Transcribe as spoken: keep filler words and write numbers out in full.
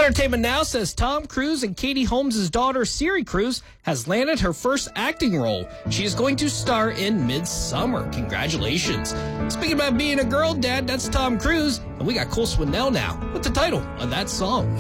Entertainment Now says Tom Cruise and Katie Holmes' daughter, Siri Cruise, has landed her first acting role. She is going to star in Midsummer. Congratulations. Speaking about being a girl dad, that's Tom Cruise. And we got Cole Swindell now with the title of that song.